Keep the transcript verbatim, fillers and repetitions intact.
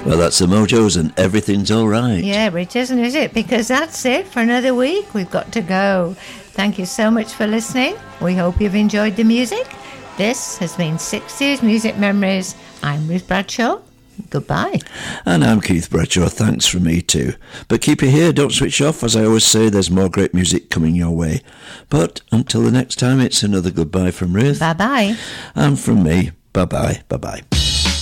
Well, that's the Mojos and everything's all right. Yeah, it isn't, is it? Because that's it for another week. We've got to go. Thank you so much for listening. We hope you've enjoyed the music. This has been sixties Music Memories. I'm Ruth Bradshaw. Goodbye. And I'm Keith Bradshaw. Thanks from me too. But keep it here. Don't switch off. As I always say, there's more great music coming your way. But until the next time, it's another goodbye from Ruth. Bye-bye. And from me, bye-bye. Bye-bye.